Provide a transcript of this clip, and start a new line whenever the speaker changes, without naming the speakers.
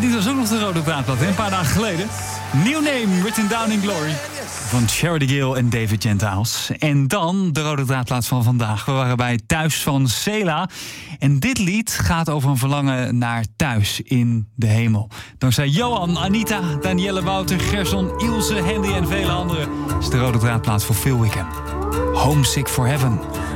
dit was ook nog de rode draadplaat, hè? Een paar dagen geleden. New Name, Written Down in Glory. Van Charity Gill en David Gentiles. En dan de rode draadplaat van vandaag. We waren bij Thuis van Sela. En dit lied gaat over een verlangen naar thuis in de hemel. Dankzij Johan, Anita, Danielle Wouter, Gerson, Ilse, Hendy en vele anderen is de rode draadplaat voor Phil Wickham. Homesick for Heaven.